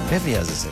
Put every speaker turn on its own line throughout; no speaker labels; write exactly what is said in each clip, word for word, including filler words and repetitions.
Δεν βιάζεσαι.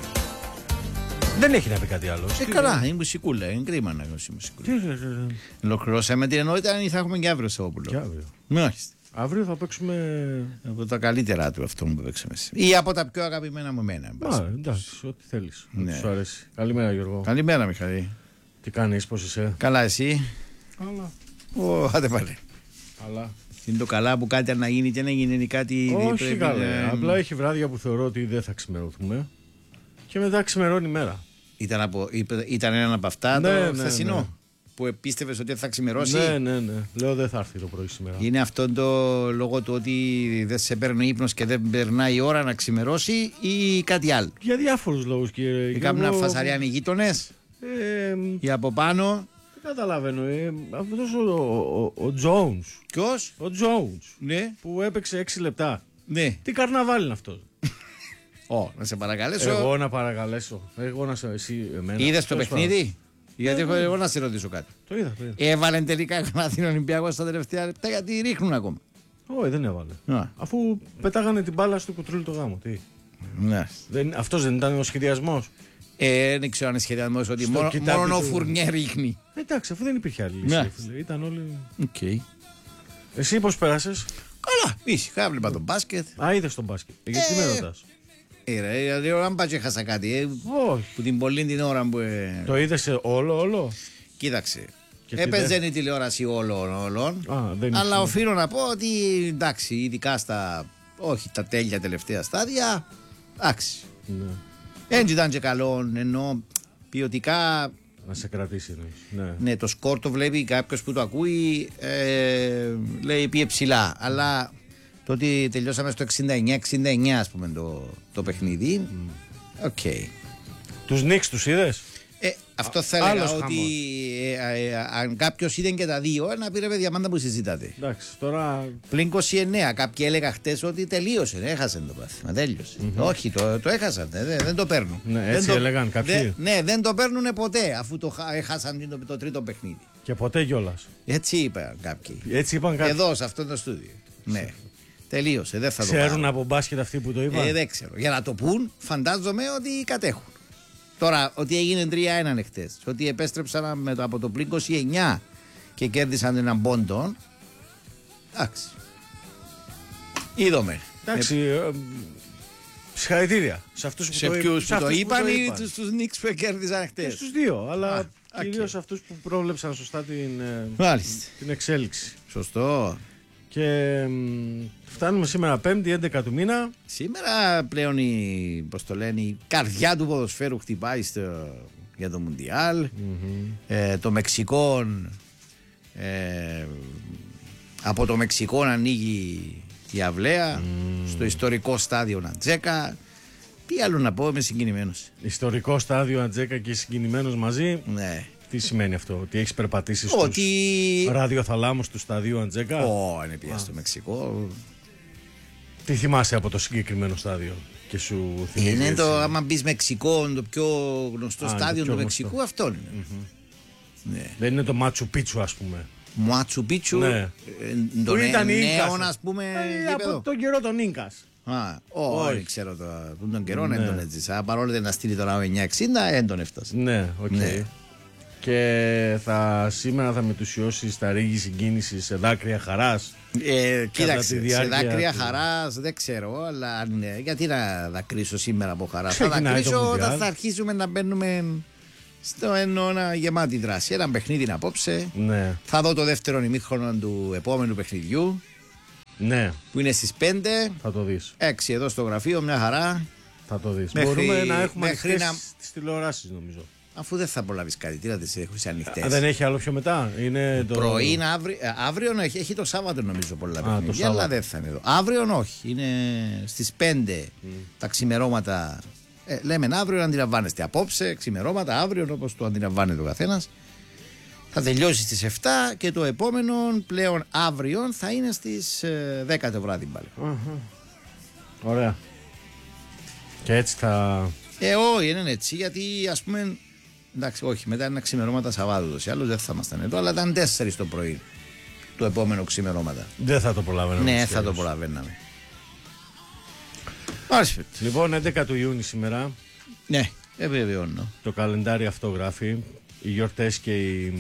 Δεν έχει να πει κάτι άλλο.
Ε, καλά, είναι μουσικούλα. Είναι κρίμα να είναι μουσικούλα. Ολοκληρώσαμε την ενότητα ή θα έχουμε και αύριο Σαββόπουλο.
Και αύριο.
Μάλιστα.
Αύριο θα παίξουμε.
Από τα καλύτερα του αυτό που παίξαμε. Ή από τα πιο αγαπημένα μου εμένα.
Α, εντάξει, ό,τι θέλει.
Ναι.
Σου αρέσει. Καλημέρα, Γιώργο.
Καλημέρα, Μιχαλή.
Τι κάνει, πώ είσαι?
Καλά, εσύ.
Καλά.
Ω, άντε πάλι.
Καλά.
Είναι το καλά που κάτι να γίνει και να γίνει κάτι.
Όχι
πρέπει,
καλά.
ε,
Απλά έχει βράδια που θεωρώ ότι δεν θα ξημερωθούμε. Και μετά ξημερώνει η μέρα.
Ήταν, από, ήταν ένα από αυτά
Ναι,
το
ναι,
χθεσινό.
ναι.
Που επίστευες ότι θα ξημερώσει.
Ναι, ναι, ναι. Λέω δεν θα έρθει το πρωί σήμερα.
Είναι αυτό το λόγο του ότι δεν σε παίρνει ύπνος και δεν περνάει η ώρα να ξημερώσει ή κάτι άλλο.
Για διάφορους λόγους, κύριε.
Ή κάπου να φασαριάν οι γείτονες
Ε,
ή από πάνω.
δεν καταλαβαίνω. Ε, αυτός ο, ο, ο, ο Jones.
Ποιος?
Ο Jones.
Ναι,
Που έπαιξε έξι λεπτά.
ναι.
Τι καρναβάλι είναι αυτό.
Ω, να σε παρακαλέσω.
Εγώ να παρακαλέσω. Εγώ να σε. Εσύ, εμένα.
Είδες το
Τέλος
παιχνίδι? Γιατί έχω
ναι.
εγώ να σε ρωτήσω κάτι.
Το είδα, το είδα.
Έβαλε τελικά ένα Αθήνα Ολυμπιακό στα τελευταία λεπτά γιατί ρίχνουν ακόμα.
Όχι, δεν έβαλε.
Α.
Αφού πετάγανε την μπάλα στο κουτρούλι το γάμο. Τι.
Ναι.
Δεν, αυτός δεν ήταν ο σχεδιασμός.
Ε, δεν ξέρω αν είναι σχεδιασμός ότι
Στο
μόνο,
κοιτάπι
μόνο ο
του-
Φουρνιέ ρίχνει.
Εντάξει, αφού δεν υπήρχε άλλη λύση.
Ναι.
φίλε. Ήταν όλοι.
Οκ.
Εσύ πώς πέρασες?
Καλά, ήσυχα, βλέπα τον μπάσκετ.
Α, είδες τον μπάσκετ. Ε, γιατί
Ε,
με ρωτάς?
Ε, ρε, δηλαδή, αν πάω και έχασα κάτι. Ε,
Όχι.
που την πολλή την ώρα που. Ε,
Το είδες όλο, όλο.
Κοίταξε.
Και τι
Έπαιζε
δεν-
η τηλεόραση όλων όλων.
Α, δεν
Αλλά
ισχύει.
οφείλω να πω ότι εντάξει, ειδικά στα. Όχι τα τέλεια τελευταία στάδια. Εντάξει.
Ναι.
Έτσι ήταν και καλό, ενώ ποιοτικά.
Να σε κρατήσει εννοείς. Ναι.
Ναι, το σκορ το βλέπει κάποιο που το ακούει, ε, λέει πήγε ψηλά. Αλλά το ότι τελειώσαμε στο εξήντα εννιά εξήντα εννιά, ας πούμε, το, το παιχνίδι. Οκ.
Τους Νίξ τους είδες?
Ε, αυτό
Α,
θα έλεγα
άλλος
ότι
χαμός.
ε, ε, ε, αν κάποιο είδε και τα δύο, να πει ρε παιδιά, μάντα που συζητάτε.
Εντάξει, τώρα.
Πλην είκοσι εννέα, κάποιοι έλεγαν χτε ότι τελείωσε, έχασε το πάθημα. Τέλειωσε. Όχι, το, το έχασαν, ε, δεν, δεν το παίρνουν.
Ναι,
Δεν
έτσι
το-
έλεγαν κάποιοι.
δεν- ναι, δεν το παίρνουν ποτέ αφού το χα- έχασαν το, το τρίτο παιχνίδι.
Και ποτέ κιόλας.
Έτσι είπαν κάποιοι.
Έτσι είπαν κάποιοι.
Εδώ, σε αυτό το στούντιο. Ναι. Τελείωσε, δεν θα το
Ξέρουν
πάρουν.
από μπάσκετ αυτοί που το είπαν.
Ε, δεν ξέρω. Για να το πούν, φαντάζομαι ότι κατέχουν. Τώρα, ότι έγινε τρία ένα χτες, ότι επέστρεψαν με το, από το πλήν είκοσι εννιά και κέρδισαν έναν πόντο. Εντάξει. Είδαμε.
Εντάξει. ε, ε, Συγχαρητήρια σε αυτούς που
Σε
το,
ποιους
σε
που το
αυτούς
είπαν ή τους, τους Νίξ που κέρδισαν
Και
χτες.
στους δύο, αλλά
Α,
κυρίως
οκ.
αυτούς που πρόβλεψαν σωστά την, ε,
Μάλιστα.
την εξέλιξη.
Σωστό.
Και μ, φτάνουμε σήμερα Πέμπτη, έντεκα του μήνα.
Σήμερα πλέον η, πώς το λένε, η καρδιά του ποδοσφαίρου χτυπάει στο, για το Μουντιάλ. Ε, το Μεξικό, ε, από το Μεξικό ανοίγει η αυλαία στο ιστορικό στάδιο Νατζέκα. Τι άλλο να πω, είμαι συγκινημένος.
Ιστορικό στάδιο Αντζέκα και συγκινημένος μαζί.
Ναι.
Τι σημαίνει αυτό, ότι έχεις περπατήσει στους
Ότι.
ραδιοθαλάμους του σταδίου Αντζέκα?
Ω, είναι πια στο Μεξικό.
Τι θυμάσαι από το συγκεκριμένο στάδιο και σου θυμίζει?
Είναι
έτσι?
το, άμα μπει Μεξικό, το πιο γνωστό
Α, το
στάδιο
πιο
του
γνωστό.
Μεξικού, αυτό είναι. Ναι.
Δεν είναι το Μάτσου Πίτσου, ας πούμε.
Μουάτσου Πίτσου,
Ναι.
ε,
Που
τον
ήταν οι
νέο,
Ίνκας.
ας πούμε,
Ε,
γήπεδο.
από τον καιρό των Ίνκας.
Α, όχι, ξέρω τώρα. Τον καιρό
Ναι.
δεν τον έζησα. Παρόλο που να στείλει τώρα ο εννιακόσια εξήντα, δεν τον έφτασε.
Ναι, οκ.
Ναι.
Και θα, σήμερα θα μετουσιώσει στα ρίγη συγκίνηση σε δάκρυα χαράς.
Ε, κοίταξε,
τη
σε
διάρκεια
δάκρυα
του-
χαράς δεν ξέρω, αλλά αν, ε, γιατί να δακρύσω σήμερα από χαρά. Θα
Ξεκινάει το
δακρύσω
Μουντιάλ.
όταν θα αρχίσουμε να μπαίνουμε στο ένα γεμάτη δράση. Ένα παιχνίδι απόψε.
Ναι,
Θα δω το δεύτερο ημίχρονο του επόμενου παιχνιδιού
ναι,
που είναι στις πέντε.
θα το δεις.
έξι εδώ στο γραφείο, μια χαρά.
Θα το δεις.
Μέχρι-
Μπορούμε να έχουμε
μέχρι
ανοιχτές
να-
τις τηλεοράσεις, νομίζω.
Αφού δεν θα προλάβει κάτι, τι να τι έχει ανοιχτέ.
Α, δεν έχει άλλο πιο μετά. Είναι το...
Πρωί είναι αύριο, ε, αύριο έχει, έχει το Σάββατο νομίζω πολλά
το
παιχνίδια, αλλά
Σάββατο.
δεν θα είναι εδώ. Αύριο όχι, είναι στις πέντε τα ξημερώματα. Ε, λέμε αύριο να αντιλαμβάνεστε. Απόψε, ξημερώματα, αύριο όπως το αντιλαμβάνεται ο καθένας. Θα τελειώσει στις εφτά και το επόμενο πλέον αύριο θα είναι στις ε, δέκα το βράδυ πάλι.
Αχα. Ωραία. Και έτσι θα...
Ε, όχι, είναι έτσι, γιατί ας πούμε. Εντάξει, όχι, μετά είναι ξημερώματα Σαββάτου ούτως ή άλλως δεν θα ήμασταν εδώ, αλλά ήταν τέσσερις το πρωί του επόμενου ξημερώματα.
Δεν θα το προλαβαίναμε.
Ναι,
έτσι
θα
κι
το
αλλιώς.
προλαβαίναμε. Άσφετ.
Λοιπόν, έντεκα του Ιούνιου σήμερα.
Ναι, επιβεβαιώνω.
Το καλεντάρι αυτό γράφει. Οι γιορτές και οι,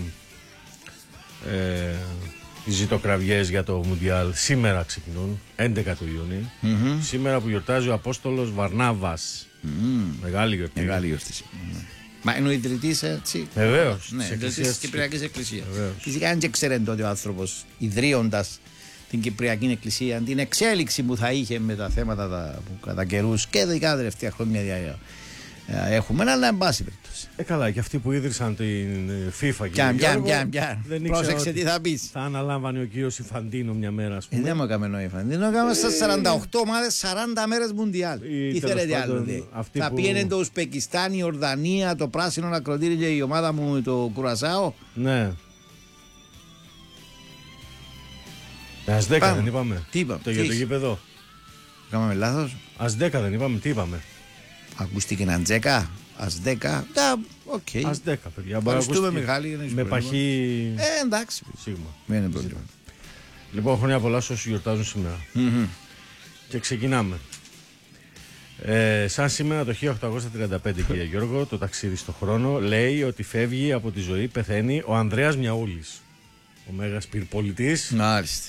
ε, οι ζητοκραυγές για το Μουντιάλ σήμερα ξεκινούν. έντεκα του Ιούνιου.
Mm-hmm.
Σήμερα που γιορτάζει ο Απόστολος Βαρνάβας.
Mm.
Μεγάλη γιορτή.
Μεγάλη γιορτή. Mm. Μα είναι ο ιδρυτής, έτσι.
Βεβαίως.
Ναι, ιδρυτής της Κυπριακής Εκκλησίας.
Βεβαίως.
Φυσικά αν και ξέρει τότε ο άνθρωπος, ιδρύοντας την Κυπριακή Εκκλησία, την εξέλιξη που θα είχε με τα θέματα τα, που κατά καιρούς και δικά τελευταία χρόνια έχουμε, αλλά εν πάση περιπτώσει.
Ε, καλά, και αυτοί που ίδρυσαν την FIFA.
Πιάν, πιάν, πιάν, πιάν. Πρόσεξε τι θα πεις.
Θα αναλάμβανε ο κύριος Ιφαντίνο μια μέρα, ας πούμε.
Ε, δεν μου έκαμε νόημα Ιφαντίνο, έκαμε στα σαράντα οκτώ ομάδες, σαράντα μέρες Μουντιάλ. Τι θέλετε άλλο. Θα που... πήγαινε το Ουσπεκιστάν, η Ορδανία, το πράσινο ακροτήρι και η ομάδα μου το Κουρασάο.
Ναι. Ας δέκα δεν είπαμε.
Τι είπαμε.
Το για το γήπεδο.
Κάναμε λάθος.
Ας δέκα δεν είπαμε. Τι είπαμε.
Ακούστηκε ένα τζέκα. Ας δέκα. Οκ.
Ας δέκα, παιδιά.
Ευχαριστούμε, Μιχάλη.
Με παχύ.
Ε, εντάξει.
Σίγμα.
Δεν είναι πρόβλημα.
Λοιπόν, χρόνια πολλά σε όσους γιορτάζουν σήμερα.
Mm-hmm.
Και ξεκινάμε. Ε, σαν σήμερα το χίλια οκτακόσια τριάντα πέντε, κύριε Γιώργο, το ταξίδι στο χρόνο λέει ότι φεύγει από τη ζωή, πεθαίνει ο Ανδρέας Μιαούλης. Ο μέγας πυρπολιτής.
Μάλιστα.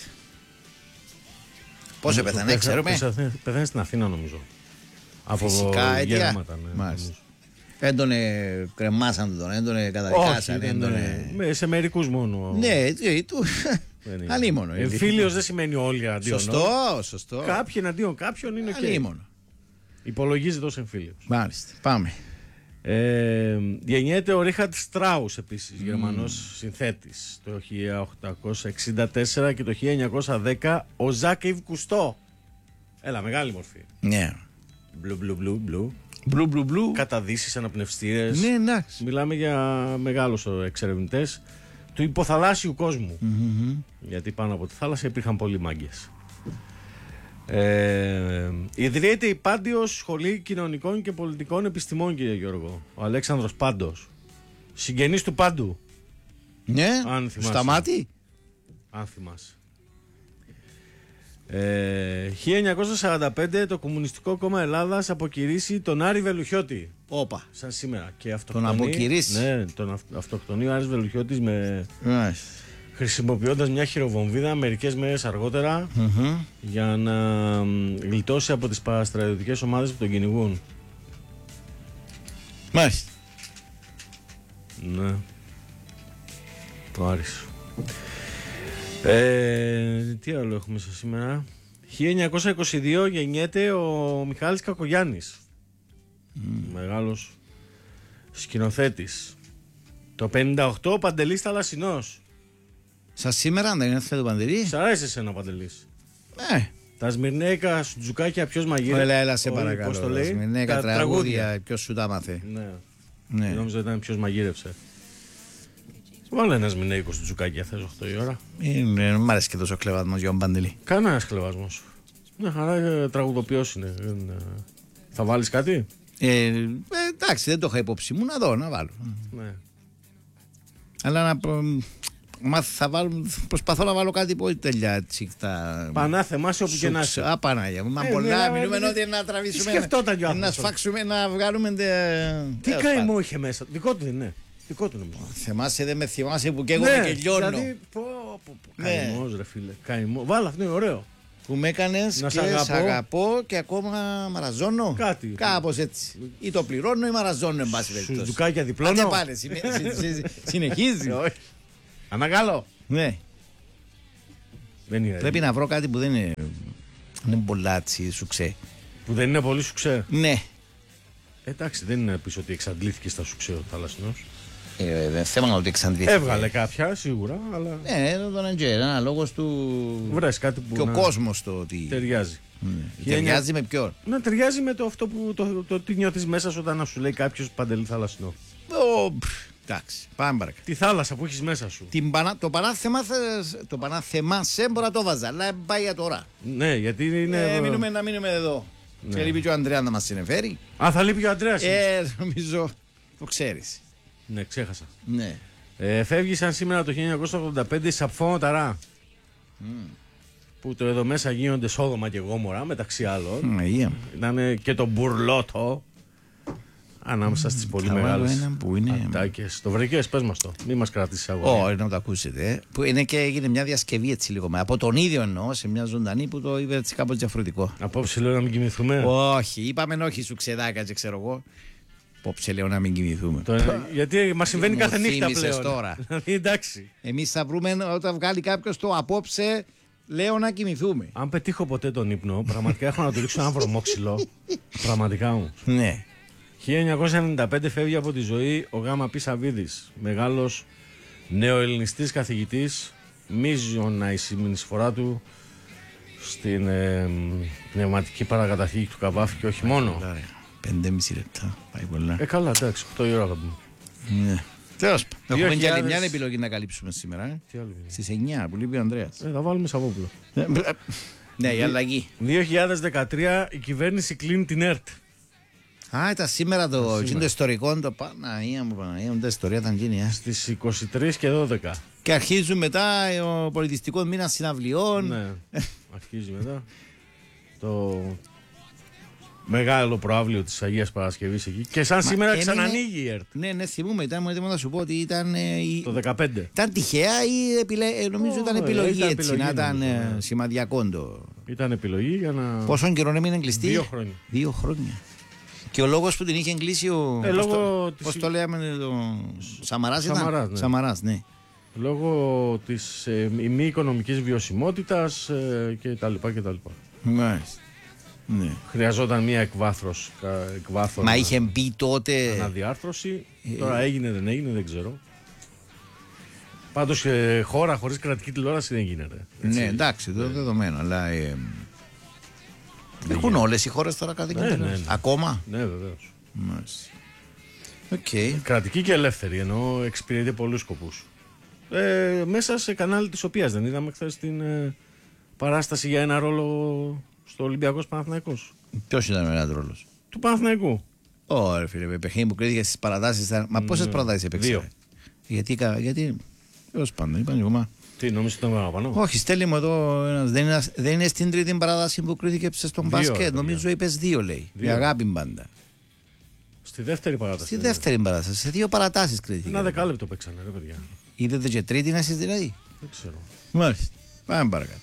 Πώς έπεθανε, ξέρουμε.
Πεθαίνει στην Αθήνα, νομίζω. Από
φυσικά
γέρματα, ναι.
Μάλιστα. Έντονε κρεμάσαν τον, έντονε καταδικάσαν.
Έντονε... Με, σε μερικούς μόνο.
Ναι, του. Αλίμονο.
Εμφύλιος δεν σημαίνει όλοι αντίον.
Σωστό, σωστό.
Κάποιοι εναντίον κάποιον είναι και.
Αλίμονο.
Υπολογίζεται ως εμφύλιος.
Μάλιστα. Πάμε.
Ε, γεννιέται ο Ρίχαρτ Στράους, επίσης, mm. Γερμανός συνθέτης, το χίλια οκτακόσια εξήντα τέσσερα, και το χίλια εννιακόσια δέκα ο Ζακ Ιβ Κουστό. Έλα, μεγάλη μορφή.
Ναι.
Μπλου, μπλου, μπλου, μπλου.
Μπλου, μπλου, μπλου.
Καταδύσεις, αναπνευστήρες.
Ναι, εντάξει.
Μιλάμε για μεγάλους εξερευνητές του υποθαλάσσιου κόσμου.
Mm-hmm.
Γιατί πάνω από τη θάλασσα υπήρχαν πολλοί μάγκες. Ε, ιδρύεται η Πάντιος Σχολή Κοινωνικών και Πολιτικών Επιστημών, κύριε Γιώργο. Ο Αλέξανδρος Πάντος, συγγενής του Πάντου.
Ναι, Σταμάτη.
Αν θυμάσαι. ε, χίλια εννιακόσια σαράντα πέντε το Κομμουνιστικό Κόμμα Ελλάδας αποκηρύσει τον Άρη Βελουχιώτη.
Όπα.
Σαν σήμερα. Και αυτοκτονεί,
τον αποκηρύσει.
Ναι, τον αυ, αυτοκτονεί ο Άρης Βελουχιώτης με...
Nice.
Χρησιμοποιώντας μια χειροβομβίδα μερικές μέρες αργότερα,
mm-hmm.
για να γλιτώσει από τις παραστρατιωτικές ομάδες που τον κυνηγούν.
Μάλιστα.
Ναι. Το Άρης. Ε, τι άλλο έχουμε σε σήμερα. χίλια εννιακόσια είκοσι δύο γεννιέται ο Μιχάλης Κακογιάννης. Mm. Μεγάλος σκηνοθέτης. Το πενήντα οκτώ ο Παντελής Θαλασσινός.
Σαν σήμερα δεν είναι αυτό το Παντελή.
Σ' αρέσει εσένα ο Παντελής.
Ναι.
Τα σμυρνέικα σουτζουκάκια ποιος μαγείρευε.
Έλα, έλα σε παρακαλώ.
Πώς το λέει.
Τα σμυρνέικα τραγούδια ποιος σου τα μάθε.
Ναι.
Ναι.
Νόμιζα ήταν ποιος μαγείρευσε. Βάλε ένα σμυρνέικο σουτζουκάκια θες οκτώ η ώρα.
Είναι, μ' άρεσε και τόσο κλεβασμός για τον Παντελή.
Κανένας κλεβασμός. Μια χαρά τραγουδοποιός είναι. Θα βάλεις κάτι.
Ε, ε, εντάξει, δεν το είχα υπόψη μου, να δω, να βάλω.
Ναι.
Αλλά να προ... Μα θα βάλω, προσπαθώ να βάλω κάτι που τελειά τσίκτα.
Πανά θεμάσαι όπου και να είσαι.
Α, Πανάγια μου. Μα
ε,
πολλά,
ναι,
μιλούμε
ναι,
ότι να τραβήσουμε.
Σκεφτόταν κι
να σφάξουμε, να βγάλουμε.
Τι καημό είχε μέσα. Δικό του δεν είναι. Δικό του νομίζω.
Θυμάσαι, δεν με θυμάσαι που καίγομαι και λιώνω.
Δηλαδή, πω, πω, πω. Καημός, ρε φίλε. Καημό. Βάλα, αυτό είναι ωραίο.
Που με έκανες και αγαπώ. Σ' αγαπώ και ακόμα μαραζώνω.
Κάτι.
Κάπως έτσι. Ή το πληρώνω ή μαραζώνω, εν πάση περιπτώσει.
Σουζουκάκια διπλώνω.
Άντε πάλι, συνεχίζει.
Αναγάλω.
Ναι.
Δεν είναι.
Πρέπει να βρω κάτι που δεν είναι, είναι πολλά τσι, σουξέ.
Που δεν είναι πολύ σουξέ.
Ναι.
Εντάξει, δεν είναι να πεις ότι εξαντλήθηκε στα σουξέ ο Θαλασσινός.
Ε, δεν θέμα ότι εξαντλήθηκε.
Έβγαλε κάποια σίγουρα, αλλά.
Ναι, τον Αντζέρ, ένα λόγος του.
Βρες κάτι που.
Και ο κόσμος το ότι.
Ταιριάζει.
Mm. Ταιριάζει με ποιον.
Να ταιριάζει με το αυτό που. Το, το, το τι νιώθεις μέσα σου όταν σου λέει κάποιος Παντελή Θαλασσινό.
Oh, εντάξει, πάμε παρακάτω.
Τη θάλασσα που έχεις μέσα σου.
Την πανά, το πανάθεμα το πανάθεμα σε μπορεί να το βάζα, αλλά πάει για τώρα.
Ναι, γιατί είναι.
Ε, μείνουμε, να μείνουμε εδώ. Ναι. Και λείπει και ο Ανδρέα να μας συνεφέρει.
Α, θα λείπει και ο Ανδρέας.
Ε, νομίζω το ξέρεις.
Ναι, ξέχασα.
Ναι.
Ε, φεύγει σαν σήμερα το χίλια εννιακόσια ογδόντα πέντε η Σαπφόνο Ταρά.
Mm.
που το εδώ μέσα γίνονται Σόδομα και Γόμορα μεταξύ άλλων.
Yeah.
Ήταν και το Μπουρλότο ανάμεσα στις πολύ μεγάλες ατάκες. Το βρήκες, πες μας το. Μην μας κρατήσεις αγώνα.
Όχι, να το ακούσετε. Που είναι και έγινε μια διασκευή έτσι λίγο. Από τον ίδιο εννοώ, σε μια ζωντανή που το είπε έτσι κάπως διαφορετικό.
Απόψε λέω να μην κοιμηθούμε.
Όχι, είπαμε όχι σου ξεδάκατζε, ξέρω εγώ. Απόψε λέω να μην κοιμηθούμε.
Το, γιατί μας συμβαίνει κάθε νύχτα πλέον.
Τώρα.
Εντάξει.
Εμείς θα βρούμε όταν βγάλει κάποιος το απόψε. Λέω να κοιμηθούμε.
Αν πετύχω ποτέ τον ύπνο, πραγματικά έχω να του ρίξω ένα βρωμόξυλο. Πραγματικά μου.
Ναι.
χίλια εννιακόσια ενενήντα πέντε φεύγει από τη ζωή ο Γάμα Πι Σαββίδης, μεγάλος νεοελληνιστής καθηγητής, μείζωνα η συνεισφορά του στην ε, πνευματική παρακαταθήκη του Καβάφη και όχι μόνο.
Πέντε μισή λεπτά, πάει πολλά.
Ε, καλά, εντάξει, οκτώ η ώρα θα πούμε.
Ναι. Τέλος πάντων. Έχουμε και άλλη μια επιλογή να καλύψουμε σήμερα. Ε.
Τι άλλη είναι?
Στις εννιά που λείπει ο Ανδρέας.
Ε, θα βάλουμε Σαββόπουλο.
Ναι, η αλλαγή.
δύο χιλιάδες δεκατρία η κυβέρνηση κλείνει την ΕΡΤ.
Α, ήταν σήμερα το, το ιστορικό, το Παναγία μου, Παναγία μου, τα ιστορία ήταν γίνει. Ε.
Στις είκοσι τρεις και δώδεκα.
Και αρχίζουν μετά ο πολιτιστικό μήνα συναυλιών.
Ναι, αρχίζει μετά. Το μεγάλο προαύλιο της Αγίας Παρασκευής εκεί. Και σαν Μα σήμερα έμεινε... ξανανοίγει η ΕΡΤ.
Ναι, ναι, θυμούμαι, ήταν έτοιμο να σου πω ότι ήταν. Ε,
το δεκαπέντε.
Ήταν τυχαία ή επιλε... νομίζω oh, ήταν επιλογή ήταν έτσι, επιλογή, να ήταν ε, σημαδιακό το.
Ήταν επιλογή για να.
Πόσον καιρό έμεινε κλειστή?
Δύο χρόνια.
Δύο χρόνια. Και ο λόγος που την είχε κλείσει ο.
Ε,
πώς,
λόγω
το,
της...
πώς το λέμε, το. Σαμαράς ήταν.
Σαμαράς, ναι.
Σαμαράς, ναι.
Λόγω της ε, μη οικονομικής βιωσιμότητας ε, και τα λοιπά και τα λοιπά.
Μάλιστα. Ναι.
Χρειαζόταν μια εκβάθρος, εκβάθρο.
Μα είχε μπει τότε.
Αναδιάρθρωση. Ε, Τώρα έγινε, δεν έγινε, δεν ξέρω. Πάντως ε, χώρα χωρίς κρατική τηλεόραση δεν γίνεται.
Έτσι. Ναι, εντάξει, το δεδομένο. Αλλά. Ε, έχουν όλες οι χώρες τώρα κρατική
ναι,
τηλεόραση.
Ναι, ναι.
Ακόμα.
Ναι, βεβαίως.
Μάλιστα. Okay.
Κρατική και ελεύθερη, ενώ εξυπηρετεί πολλούς σκοπούς. Ε, μέσα σε κανάλι της οποίας δεν είδαμε χθες την ε, παράσταση για ένα ρόλο στο Ολυμπιακός Παναθηναϊκός.
Ποιος ήταν ο ένας ρόλος?
Του Παναθηναϊκού.
Ωραία, φίλε, με παιχνίδι που κρίθηκε στις παρατάσεις. Ήταν... Μα πόσες mm, παρατάσεις έπαιξε?
Δύο.
Γιατί, γιατί... Τέλος πάντων, είπαν εγώ.
Τι, νόμιζε ότι ήταν παραπάνω?
Όχι, στέλνει μου εδώ ένας. Δεν είναι, δεν είναι στην τρίτη παράταση που κρίθηκε στον μπάσκετ. Νομίζω είπες δύο, λέει. Η αγάπη μπάντα.
Στη δεύτερη παράταση.
Στη δεύτερη παράταση. Σε δύο παρατάσεις κρίθηκε.
Ένα δεκάλεπτο παίξανε, ρε παιδιά.
Είδατε και τρίτη να εσείς δηλαδή?
Δεν ξέρω.
Μάλιστα. Πάμε παρακάτω.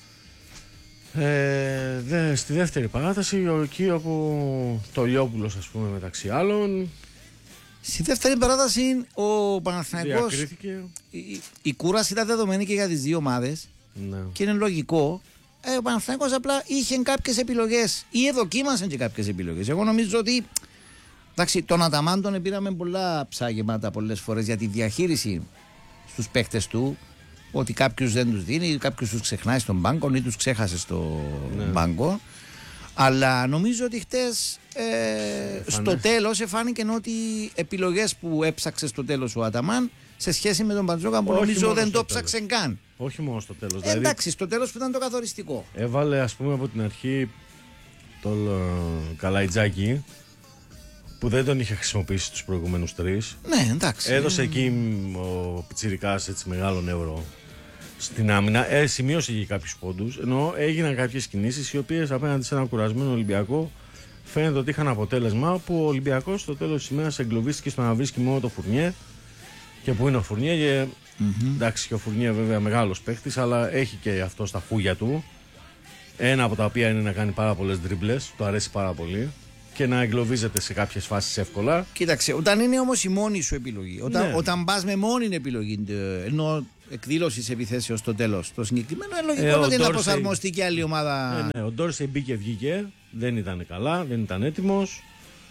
Ε, δε, στη δεύτερη παράταση, εκεί όπου το Λιόπουλος, ας πούμε, μεταξύ άλλων.
Στη δεύτερη παράταση ο Παναθηναϊκός.
Διακρίθηκε.
Η, η κούραση ήταν δεδομένη και για τις δύο ομάδες.
Ναι.
Και είναι λογικό. Ε, ο Παναθηναϊκός απλά είχε κάποιες επιλογές ή εδοκίμασαν και κάποιες επιλογές. Εγώ νομίζω ότι. Εντάξει, τον Αταμάν τον πήραμε πολλά ψάγεματα πολλές φορές για τη διαχείριση στους παίκτες του. Ότι κάποιους δεν τους δίνει, κάποιους τους ξεχνάει στον μπάνκο ή τους ξέχασε στο ναι. μπάνκο. Αλλά νομίζω ότι χτες ε, στο τέλος εφάνηκε ότι οι επιλογές που έψαξε στο τέλος ο Αταμάν σε σχέση με τον Μπαρτζόκα που νομίζω δεν το ψάξε καν.
Όχι μόνο στο τέλος.
Ε, δηλαδή, εντάξει, στο τέλος που ήταν το καθοριστικό.
Έβαλε, ας πούμε, από την αρχή τον uh, Καλαϊτζάκη που δεν τον είχε χρησιμοποιήσει τους προηγούμενους τρεις.
Ναι, εντάξει.
Έδωσε εκεί ο Πιτσιρικάς έτσι μεγάλο νεύρο στην άμυνα. Ε, σημείωσε και κάποιους πόντους. Ενώ έγιναν κάποιες κινήσεις οι οποίες απέναντι σε ένα κουρασμένο Ολυμπιακό φαίνεται ότι είχαν αποτέλεσμα που ο Ολυμπιακός στο τέλος της ημέρας εγκλωβίστηκε στο να βρίσκει μόνο το Φουρνιέ. Και που είναι ο Φουρνιέ. Και, mm-hmm. εντάξει, και ο Φουρνιέ βέβαια μεγάλος παίχτης, αλλά έχει και αυτό στα χούγια του. Ένα από τα οποία είναι να κάνει πάρα πολλές ντρίμπλες. Του αρέσει πάρα πολύ. Και να εγκλωβίζεται σε κάποιες φάσεις εύκολα.
Κοίταξε, όταν είναι όμως η μόνη σου επιλογή, όταν, ναι. όταν πας με μόνη επιλογή, ενώ εκδήλωση επιθέσεως στο τέλος, το συγκεκριμένο είναι λογικό ε, ότι είναι προσαρμοστεί και άλλη ομάδα.
Ε, ναι, ο Ντόρσεϊ μπήκε, βγήκε, δεν ήταν καλά, δεν ήταν έτοιμος.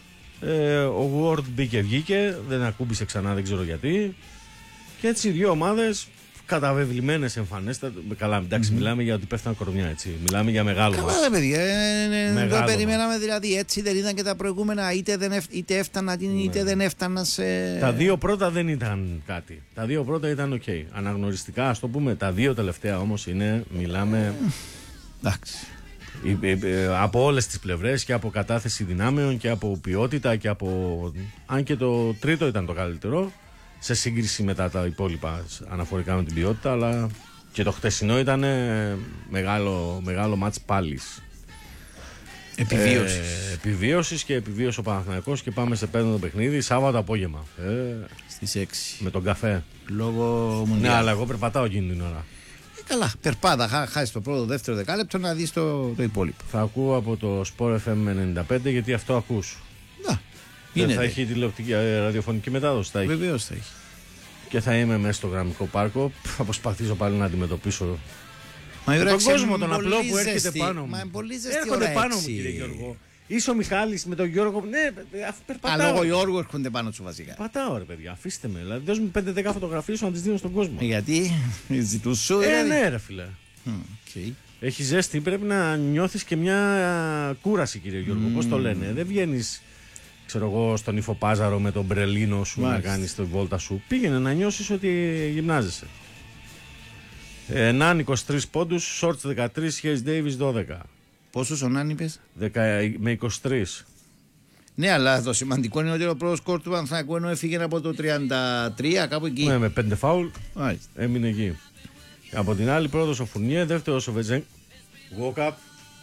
Ε, ο Ward μπήκε, βγήκε, δεν ακούμπησε ξανά, δεν ξέρω γιατί. Και έτσι οι δύο ομάδες καταβεβλημένες εμφανές. Καλά, εντάξει, mm-hmm. μιλάμε για ότι πέφτανε κορμιά, έτσι. Μιλάμε για μεγάλο μας.
Καλά, παιδιά. Ε, το περιμέναμε δηλαδή. Έτσι δεν ήταν και τα προηγούμενα. Είτε, δεν εφ, είτε έφτανα, είτε ναι. δεν έφτανα σε.
Τα δύο πρώτα δεν ήταν κάτι. Τα δύο πρώτα ήταν οκ. Okay. Αναγνωριστικά, ας το πούμε. Τα δύο τελευταία όμως είναι. Μιλάμε.
Εντάξει.
Από όλες τις πλευρές και από κατάθεση δυνάμεων και από ποιότητα και από. Αν και το τρίτο ήταν το καλύτερο. Σε σύγκριση με τα, τα υπόλοιπα αναφορικά με την ποιότητα, αλλά Και το χτεσινό ήταν ε, μεγάλο, μεγάλο μάτς πάλης.
Επιβίωσης.
Ε, επιβίωσης και επιβίωσε ο Παναθηναϊκός και πάμε σε πέμπτο παιχνίδι, Σάββατο απόγευμα. Ε,
Στις έξι.
Με τον καφέ.
Λόγω
Ναι,
Μουντιάλ.
αλλά εγώ περπατάω εκείνη την ώρα.
Ε, καλά, περπάτα, χά, χάσει το πρώτο, δεύτερο δεκάλεπτο να δεις το, το υπόλοιπο.
Θα ακούω από το Sport εφ εμ ενενήντα πέντε γιατί αυτό ακούς.
Να,
Δεν
είναι.
θα έχει τηλεοπτική ε, ραδιοφωνική μετάδοση. Θα έχει.
Βεβαίως θα έχει.
Και θα είμαι μέσα στο γραμμικό πάρκο. Θα προσπαθήσω πάλι να αντιμετωπίσω
Μα η ώρα
τον
έξι
κόσμο,
είναι
τον απλό
πολύ
που έρχεται
ζεστή.
πάνω μου.
Μα είναι πολύ ζεστή
Έρχονται
ώρα
πάνω μου,
έξι.
κύριε Γιώργο. Είσαι ο Μιχάλης με τον Γιώργο. Ναι, αφού
Α,
περπατάω.
λόγω Γιώργου έρχονται πάνω σου βασικά.
Πατάω ρε παιδιά, αφήστε με. Δηλαδή, δώσ' μου πέντε δέκα φωτογραφίες να τις δίνω στον κόσμο.
Γιατί ζητούν σου,
Ε,
δηλαδή.
ναι, ρε φίλε.
Μμ, οκ.
Έχει ζέστη, πρέπει να νιώθεις και μια κούραση, κύριε Γιώργο. Πώς το λένε, δεν βγαίνεις, ξέρω εγώ, στον Υφοπάζαρο με τον μπρελίνο σου
Μάλιστα.
να κάνεις τη βόλτα σου. Πήγαινε να νιώσεις ότι γυμνάζεσαι. Ε, Ναν είκοσι τρεις πόντους, Σόρτς δεκατρία, Χέις Ντέιβις δώδεκα.
Πόσους ο Νάν είπες?
δέκα με είκοσι τρία.
Ναι, αλλά το σημαντικό είναι ότι ο πρώτος σκορ του Παναθηναϊκού ενώ έφυγε από το τριάντα τρία κάπου εκεί.
Ναι, με πέντε φάουλ
Μάλιστα.
έμεινε εκεί. Από την άλλη, πρώτος ο Φουρνιέ, δεύτερος ο Βετζέγκ. Walk-up.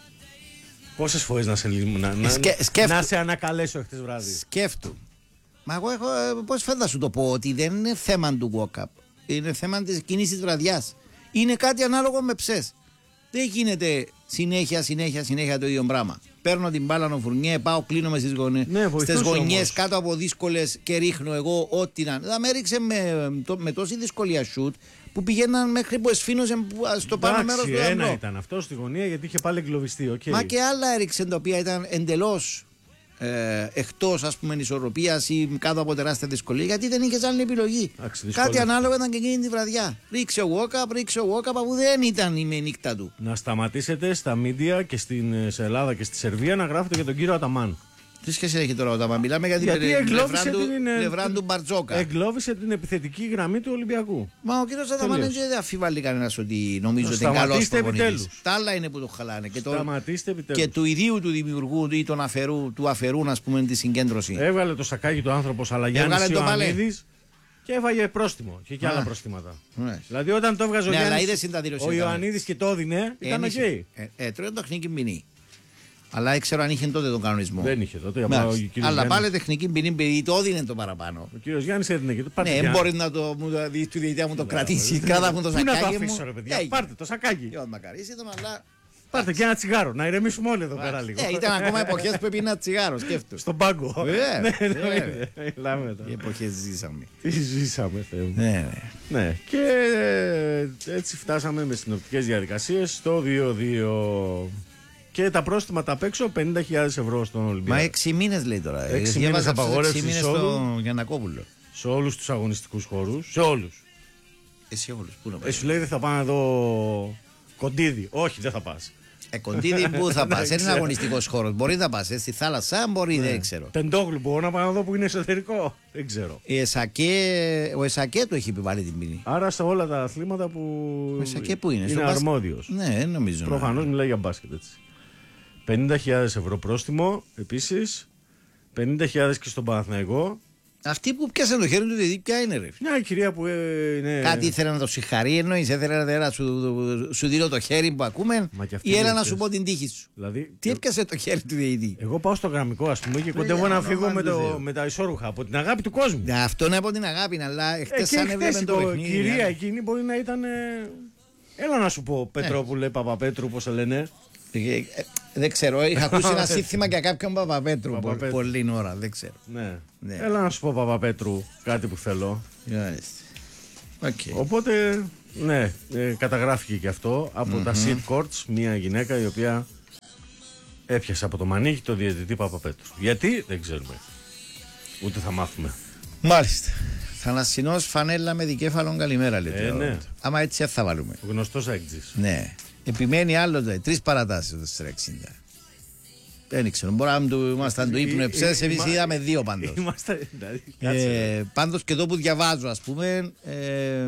Πόσες φορές να σε, λυμ- να, να,
Σκε- σκέφτου.
να σε ανακαλέσω χτες βράδυ.
Σκέφτου. Μα εγώ έχω, ε, πώς φαίνεται να σου το πω, ότι δεν είναι θέμα του walk-up. Είναι θέμα της κίνησης της βραδιάς. Είναι κάτι ανάλογο με ψες. Δεν γίνεται συνέχεια, συνέχεια, συνέχεια το ίδιο πράγμα. Παίρνω την μπάλα ο Φουρνιέ, πάω, κλείνομαι στις, γωνε...
Ναι, βοηθούσε
στις γωνιές
όμως.
κάτω από δύσκολες και ρίχνω εγώ ό,τι να. Θα με έριξε με, το, με τόση δυσκολία σουτ που πηγαίναν μέχρι που εσφήνωσε στο πάνω μέρος του
ένα
δαμπλό.
ήταν αυτό στη γωνία γιατί είχε πάλι εγκλωβιστεί. Okay.
Μα και άλλα έριξε τα οποία ήταν εντελώς ε, εκτός ας πούμε ισορροπίας ή κάτω από τεράστια δυσκολία γιατί δεν είχες άλλη επιλογή.
Εντάξει, δύσκολα.
Κάτι ανάλογο ήταν και εκείνη τη βραδιά. Ρίξε ο walk-up, ρίξε ο walk-up που δεν ήταν η με νύχτα του.
Να σταματήσετε στα μίντια και στην σε Ελλάδα και στη Σερβία να γράφετε για τον κύριο Αταμάν.
Τι σχέση έχει τώρα όταν μιλάμε για την
Γιατί
πλευρά
εγκλώβησε
του,
την, ε,
πλευρά του Μπαρτζόκα.
Εγκλώβησε την επιθετική γραμμή του Ολυμπιακού.
Μα ο κύριος Αταμάν
Τελείως.
δεν αφιβάλλει κανένας ότι νομίζω
Να
ότι είναι καλός
σταματήστε
προπονητής.
επιτέλους.
Τα άλλα είναι που το χαλάνε. Και, το,
Σταματήστε επιτέλους.
και του ιδίου του δημιουργού ή τον αφαιρού, του αφαιρούν ας πούμε τη συγκέντρωση.
Έβγαλε το σακάκι του άνθρωπο Αλαγιάννης
Έβγαλε το παλέ.
Ιωαννίδης και έβαγε πρόστιμο και, και
Α.
άλλα προστήματα.
Ναι.
Δηλαδή όταν το έβγαζε ο,
Ναι, αλλά
Γιάννης,
είδες την τα δήλωση
ο
ήταν.
Ιωαννίδης και το έδινε, ήταν οκ.
Ε, ε, τρώει τεχνική ποινή. Αλλά δεν ξέρω αν είχε τότε τον κανονισμό.
Δεν είχε τότε. απλά ο
Μάλιστα.
κύριος
Αλλά
Γιάννης-
πάλι τεχνική ποινή επειδή το έδινε το παραπάνω.
Ο κύριος Γιάννης έδινε και το πάρτε.
Ναι,
για-
μπορεί να το μου το δει του διαιτητή μου το κρατήσει. Κράτα μου το
Πού να το
σακάκι μου.
αφήσω ρε παιδιά,
Έγινε.
πάρτε το σακάκι.
Για να μακαρίσει τον, αλλά.
Πάρτε και ένα τσιγάρο, να ηρεμήσουμε όλοι εδώ πέρα λίγο.
Ε, ήταν ακόμα εποχές που έπαιρνα τσιγάρο, σκέφτομαι.
Στον πάγκο.
Βέβαια,
Ναι, ναι,
βέβαια.
ναι, μιλάμε τώρα.
Τι εποχές ζήσαμε.
Τι ζήσαμε, Θεέ μου.
Ναι, ναι.
Ναι, και ε, έτσι φτάσαμε με συνοπτικές διαδικασίες στο δύο δύο. Και τα πρόστιμα τα απ' έξω πενήντα χιλιάδες ευρώ στον
Μα
Ολυμπιακό.
έξι μήνες λέει τώρα.
Έξι
Ε,
μήνες
διάβασα αυτούς
απαγόρευση
έξι μήνες
εισόδου.
στο Γιαννακόπουλο.
Σε όλους τους αγωνιστικούς χώρους. Σε όλους.
Εσύ όλους, πού να
Ε,
πας.
σου λέει δεν θα πάω να δω κοντίδι. Όχι, δεν θα πας.
Ε, κοντίδι που θα πας,
Δεν
δεν είναι
ξέρω.
αγωνιστικός χώρος. Μπορεί να πας, ε, στη θάλασσα μπορεί, δεν ξέρω.
Τεντόγλου μπορώ να πάω να δω που είναι εσωτερικό. Δεν ξέρω.
Η Εσακέ, ο Εσακέ του έχει επιβάλει την ποινή.
Άρα σε όλα τα αθλήματα που
Ο Εσακέ πού είναι,
είναι
στο μπάσκετ?
αρμόδιος.
Ναι, δεν νομίζω. να-
Προφανώς μιλάει για μπάσκετ έτσι. πενήντα χιλιάδες ευρώ πρόστιμο επίσης. πενήντα χιλιάδες και στον Παναθηναϊκό.
Αυτοί που πιάσαν το χέρι του διαιτητή, ποια είναι, ρε.
Μια κυρία που ε, είναι.
Κάτι ήθελε να το συγχαρεί, εννοείς, ήθελε να- να σου, σου δίνω το χέρι που ακούμε,
Μα και αυτή
ή έλα
είναι
να
αυτές.
σου πω την τύχη σου.
Δηλαδή,
Τι
ε,
έπιασε το χέρι του διαιτητή.
εγώ πάω στο γραμμικό ας πούμε και κοντεύω
για
να
όνομα
φύγω με,
του
το,
Θεού.
με τα ισόρουχα από την αγάπη του κόσμου.
Ναι, αυτό είναι από την αγάπη, αλλά
Ε,
εχθές
και
σαν
χθες
έβλεπε το
η
παιχνίδι.
κυρία
ναι.
εκείνη μπορεί να ήταν. ε, Έλα να σου πω, Πετρόπουλε, Παπαπέτρου, πώς σε λένε.
Ε, ε, Δεν ξέρω, είχα ακούσει ένα σύνθημα για κάποιον Παπαπέτρου. πο-
Παπαπέτρου.
Πολλή ώρα, δεν ξέρω.
Ναι.
Ναι.
Έλα να σου πω, Παπαπέτρου, κάτι που θέλω.
Μάλιστα. Οκ.
Οπότε, ναι, ε, καταγράφηκε και αυτό από τα Seed Courts, μια γυναίκα η οποία έπιασε από το μανίκι το διαιτητή Παπαπέτρου. Γιατί, δεν ξέρουμε. Ούτε θα μάθουμε.
Μάλιστα. Θανασσινός φανέλα με δικέφαλον καλημέρα, λέτε.
Ε, ναι.
Άμα έτσι θα βάλουμε.
Ο γνωστός έκτζης.
Ναι. Επιμένει άλλο το. Τρεις παρατάσεις το τέσσερα εξήντα. Δεν ξέρω. Μπορεί να του ήμασταν του ύπνου εψές, εμείς
Είμα-
είδαμε δύο πάντως.
Είμαστε, δηλαδή, κάτσε.
Ε, πάντως και εδώ που διαβάζω, ας πούμε, ε,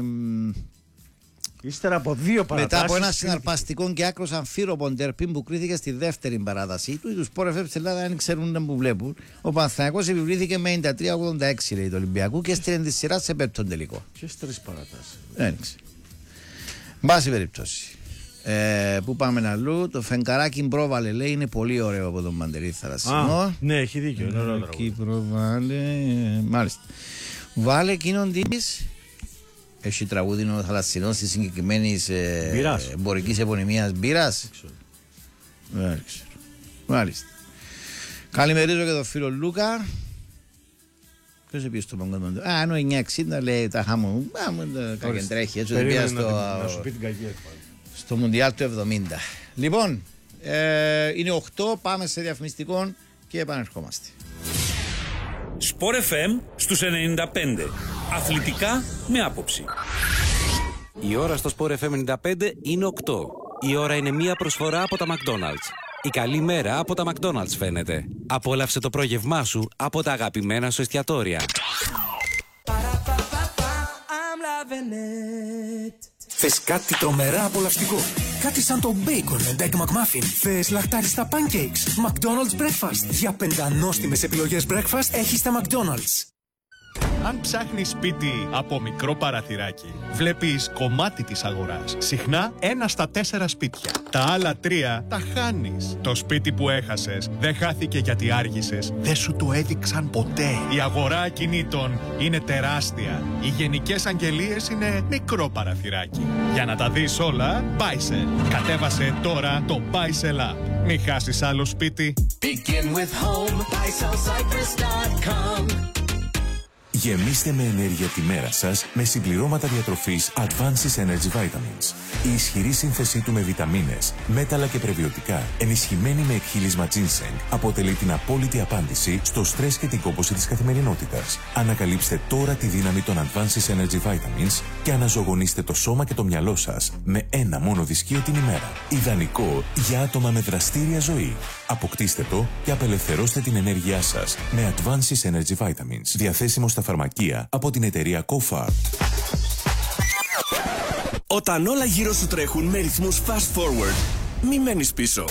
Ύστερα από δύο παρατάσεις.
μετά από ένα συναρπαστικό και άκρος αμφίροπο τερπίν που κρίθηκε στη δεύτερη παράταση του, του Sport εφ εμ της Ελλάδα δεν ξέρουν που βλέπουν. Ο Παναθηναϊκός επιβλήθηκε με ενενήντα τρία ογδόντα έξι λέει του Ολυμπιακού και έστειλε τη σειρά σε πέπτον τελικό.
Ποιες τρεις παρατάσεις.
Δεν ξέρω. Μπάση περιπτώσει. Ε, πού πάμε αλλού, το φεγγαράκι πρόβαλε, λέει, είναι πολύ ωραίο από τον Μαντελή Θαλασσινό.
Ναι, έχει δίκιο.
Ε, εκεί πρόβαλε. Μάλιστα. Βάλε εκείνον της. Έχει τραγούδι ο Θαλασσινός τη συγκεκριμένη ε, εμπορική επωνυμίας μπύρας. Δεν ξέρω. Μάλιστα. Καλημερίζω και τον φίλο Λούκα. Ποιος πήγε στο παγκόσμιο? Α, είναι εννιακόσια εξήντα, λέει, τα χάμω. Α, μου καγεντρέχει, έτσι δεν πήγα στο...
Να σου πει την κακή έκπαλη.
Στο Μουντιάλ του εβδομήντα. Λοιπόν, ε, είναι οκτώ, πάμε σε διαφημιστικό και επανερχόμαστε.
Σπορ εφ εμ στους ενενήντα πέντε. Αθλητικά με άποψη.
Η ώρα στο Σπορ εφ εμ ενενήντα πέντε είναι οκτώ. Η ώρα είναι μία προσφορά από τα McDonald's. Η καλή μέρα από τα McDonald's φαίνεται. Απόλαυσε το πρόγευμά σου από τα αγαπημένα σου εστιατόρια.
Θες κάτι τρομερά απολαυστικό? Κάτι σαν το bacon and egg McMuffin? Θες λαχτάριστα pancakes? McDonald's Breakfast. Για πεντανόστιμες επιλογές breakfast έχεις τα McDonald's.
Αν ψάχνεις σπίτι από μικρό παραθυράκι, βλέπεις κομμάτι της αγοράς. Συχνά ένα στα τέσσερα σπίτια. Τα άλλα τρία τα χάνεις. Το σπίτι που έχασες δεν χάθηκε γιατί άργησες. Δεν σου το έδειξαν ποτέ. Η αγορά ακινήτων είναι τεράστια. Οι γενικές αγγελίες είναι μικρό παραθυράκι. Για να τα δεις όλα, Buysell. Κατέβασε τώρα το Buysell App. Μην χάσεις άλλο σπίτι.
Begin with home, buy sell cyprus dot com.
Γεμίστε με ενέργεια τη μέρα σας με συμπληρώματα διατροφής Advances Energy Vitamins. Η ισχυρή σύνθεσή του με βιταμίνες, μέταλλα και πρεβιωτικά, ενισχυμένη με εκχύλισμα ginseng, αποτελεί την απόλυτη απάντηση στο στρες και την κόπωση της καθημερινότητας. Ανακαλύψτε τώρα τη δύναμη των Advances Energy Vitamins και αναζωογονήστε το σώμα και το μυαλό σας με ένα μόνο δυσκείο την ημέρα. Ιδανικό για άτομα με δραστήρια ζωή. Αποκτήστε το και απελευθερώστε την ενέργειά σας με Advances Energy Vitamins. Διαθέσιμο στα φαρμακεία από την εταιρεία Kofar.
Όταν όλα γύρω σου τρέχουν με ρυθμούς fast forward, μη μένεις πίσω.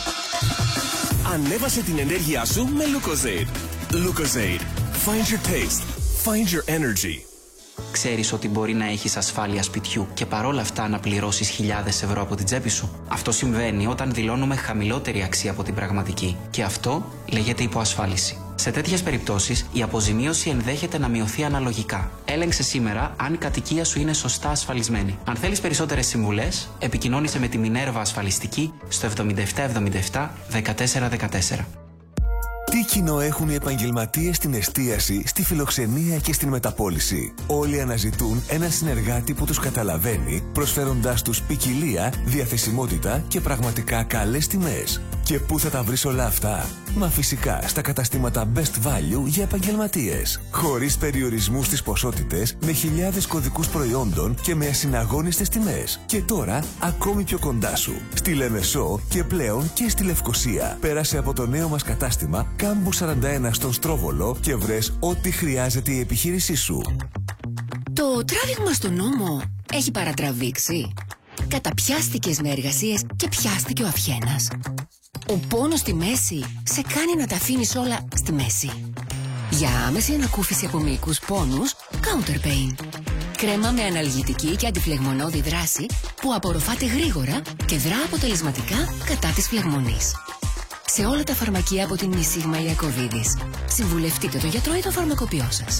Ανέβασε την ενέργειά σου με Lucozade. Lucozade. Find your taste. Find your energy.
Ξέρεις ότι μπορεί να έχεις ασφάλεια σπιτιού και παρόλα αυτά να πληρώσεις χιλιάδες ευρώ από την τσέπη σου? Αυτό συμβαίνει όταν δηλώνουμε χαμηλότερη αξία από την πραγματική. Και αυτό λέγεται υποασφάλιση. Σε τέτοιες περιπτώσεις, η αποζημίωση ενδέχεται να μειωθεί αναλογικά. Έλεγξε σήμερα αν η κατοικία σου είναι σωστά ασφαλισμένη. Αν θέλεις περισσότερες συμβουλές, επικοινώνησε με τη Minerva Ασφαλιστική στο εβδομήντα επτά εβδομήντα επτά δεκατέσσερα δεκατέσσερα.
Τι κοινό έχουν οι επαγγελματίες στην εστίαση, στη φιλοξενία και στην μεταπώληση? Όλοι αναζητούν ένα συνεργάτη που τους καταλαβαίνει, προσφέροντάς τους ποικιλία, διαθεσιμότητα και πραγματικά καλές τιμές. Και πού θα τα βρεις όλα αυτά? Μα φυσικά στα καταστήματα Best Value για επαγγελματίες. Χωρίς περιορισμού στις ποσότητες, με χιλιάδες κωδικούς προϊόντων και με ασυναγώνιστες τιμές. Και τώρα ακόμη πιο κοντά σου. Στη Λεμεσό και πλέον και στη Λευκοσία. Πέρασε από το νέο μας κατάστημα Κάμπου σαράντα ένα στον Στρόβολο και βρες ό,τι χρειάζεται η επιχείρησή σου.
Το τράβηγμα στον νόμο έχει παρατραβήξει. Καταπιάστηκες με εργασίες και πιάστηκε ο αυχένας. Ο πόνος στη μέση σε κάνει να τα αφήνεις όλα στη μέση. Για άμεση ανακούφιση από μυϊκούς πόνους, Counter Pain. Κρέμα με αναλγητική και αντιφλεγμονώδη δράση που απορροφάται γρήγορα και δρά αποτελεσματικά κατά της φλεγμονής. Σε όλα τα φαρμακεία από την Νησίγμα Ιακωβίδης. Συμβουλευτείτε τον γιατρό ή το φαρμακοποιό σας.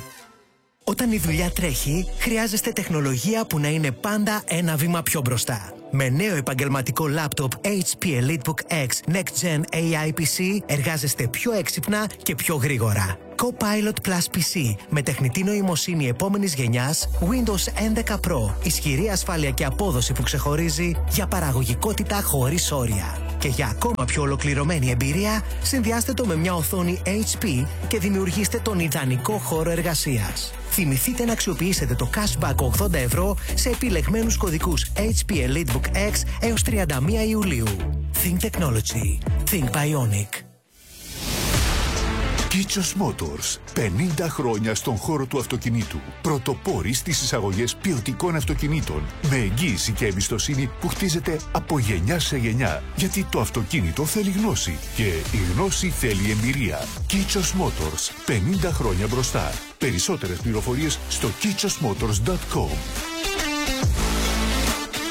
Όταν η δουλειά τρέχει, χρειάζεστε τεχνολογία που να είναι πάντα ένα βήμα πιο μπροστά. Με νέο επαγγελματικό λάπτοπ έιτς πι EliteBook X Next Gen έι άι πι σι εργάζεστε πιο έξυπνα και πιο γρήγορα. Copilot Plus πι σι με τεχνητή νοημοσύνη επόμενης γενιάς, Windows έντεκα Pro, ισχυρή ασφάλεια και απόδοση που ξεχωρίζει για παραγωγικότητα χωρίς όρια. Και για ακόμα πιο ολοκληρωμένη εμπειρία, συνδυάστε το με μια οθόνη έιτς πι και δημιουργήστε τον ιδανικό χώρο εργασίας. Θυμηθείτε να αξιοποιήσετε το cashback ογδόντα ευρώ σε επιλεγμένους κωδικούς έιτς πι EliteBook X έως τριάντα μία Ιουλίου. Think Technology. Think Bionic.
Kichos Motors. πενήντα χρόνια στον χώρο του αυτοκινήτου. Πρωτοπόροι στις εισαγωγές ποιοτικών αυτοκινήτων. Με εγγύηση και εμπιστοσύνη που χτίζεται από γενιά σε γενιά. Γιατί το αυτοκίνητο θέλει γνώση. Και η γνώση θέλει εμπειρία. Kichos Motors. πενήντα χρόνια μπροστά. Περισσότερες πληροφορίες στο kichos motors dot com.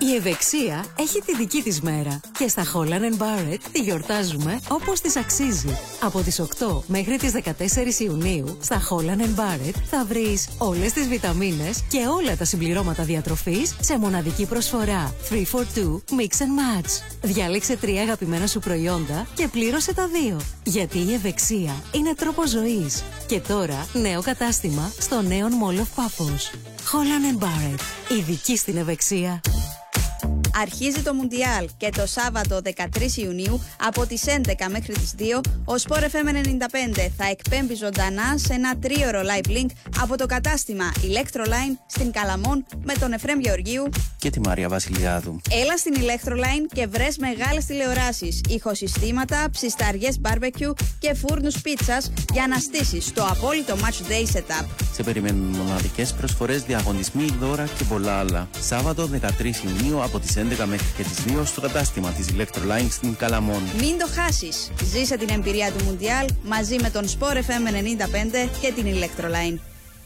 Η ευεξία έχει τη δική της μέρα και στα Holland Barrett τη γιορτάζουμε όπως της αξίζει. Από τις οκτώ μέχρι τις δεκατέσσερις Ιουνίου στα Holland Barrett θα βρεις όλες τις βιταμίνες και όλα τα συμπληρώματα διατροφής σε μοναδική προσφορά. three for two Mix and Match. Διάλεξε τρία αγαπημένα σου προϊόντα και πλήρωσε τα δύο. Γιατί η ευεξία είναι τρόπος ζωής. Και τώρα νέο κατάστημα στο νέο Mall of Paphos. Holland Barrett. Ειδική στην ευεξία.
Αρχίζει το Μουντιάλ και το Σάββατο δεκατρείς Ιουνίου από τις έντεκα μέχρι τις δύο ο Sport εφ εμ ενενήντα πέντε θα εκπέμπει ζωντανά σε ένα τρίωρο live link από το κατάστημα Electroline στην Καλαμών με τον Εφραίμ Γεωργίου
και τη Μαρία Βασιλιάδου.
Έλα στην Electroline και βρες μεγάλες τηλεοράσεις, ηχοσυστήματα, ψισταριές barbecue και φούρνους πίτσας για να στήσεις το απόλυτο match day setup.
Σε περιμένουν μοναδικές προσφορές, διαγωνισμοί, δώρα και πολλά άλλα. Σάββατο δεκατρείς Ιουνίου από τις έντεκα μέχρι και τις δύο στο κατάστημα της Electroline στην Καλαμών.
Μην το χάσεις! Ζήσε την εμπειρία του Μουντιάλ μαζί με τον Sport εφ εμ ενενήντα πέντε και την Electroline.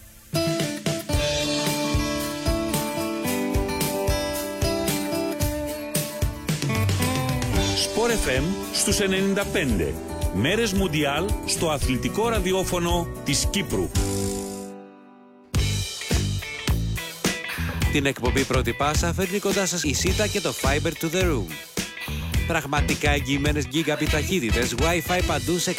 Sport εφ εμ στους ενενήντα πέντε. Μέρες Μουντιάλ στο αθλητικό ραδιόφωνο της Κύπρου.
Την εκπομπή Πρώτη Πάσα φέρνει κοντά σας η Σίτα και το Fiber to the Room. Πραγματικά εγγυημένες gigabit ταχύτητες, Wi-Fi παντού σε